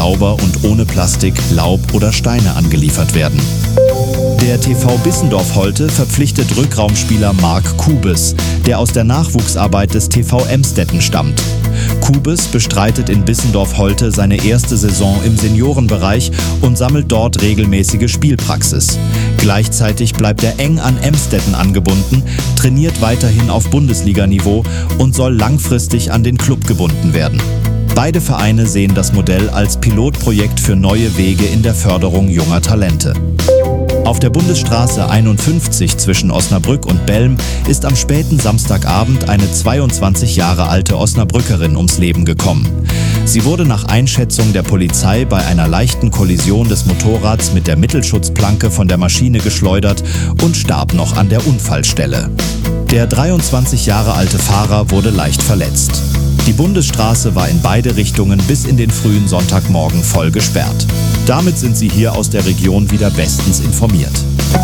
sauber und ohne Plastik, Laub oder Steine angeliefert werden. Der TV Bissendorf-Holte verpflichtet Rückraumspieler Marc Kubes, der aus der Nachwuchsarbeit des TV Emstetten stammt. Kubes bestreitet in Bissendorf-Holte seine erste Saison im Seniorenbereich und sammelt dort regelmäßige Spielpraxis. Gleichzeitig bleibt er eng an Emstetten angebunden, trainiert weiterhin auf Bundesliganiveau und soll langfristig an den Klub gebunden werden. Beide Vereine sehen das Modell als Pilotprojekt für neue Wege in der Förderung junger Talente. Auf der Bundesstraße 51 zwischen Osnabrück und Belm ist am späten Samstagabend eine 22 Jahre alte Osnabrückerin ums Leben gekommen. Sie wurde nach Einschätzung der Polizei bei einer leichten Kollision des Motorrads mit der Mittelschutzplanke von der Maschine geschleudert und starb noch an der Unfallstelle. Der 23 Jahre alte Fahrer wurde leicht verletzt. Die Bundesstraße war in beide Richtungen bis in den frühen Sonntagmorgen voll gesperrt. Damit sind Sie hier aus der Region wieder bestens informiert.